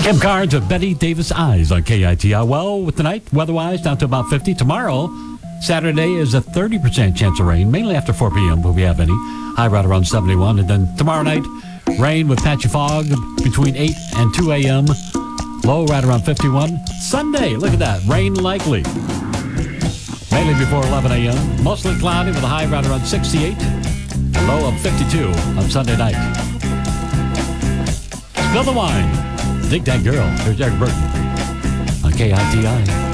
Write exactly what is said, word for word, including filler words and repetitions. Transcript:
Kim Carnes with Betty Davis Eyes on K I T I. Well, with tonight, weather-wise, down to about fifty. Tomorrow, Saturday, is a thirty percent chance of rain, mainly after four p.m. if we have any. High right around seventy-one. And then tomorrow night, rain with patchy fog between eight and two a.m. Low right around fifty-one. Sunday, look at that. Rain likely. Mainly before eleven a.m. Mostly cloudy with a high right around sixty-eight. A low of fifty-two on Sunday night. Spill the wine. Dig that girl. Here's Eric Burton on K I T I.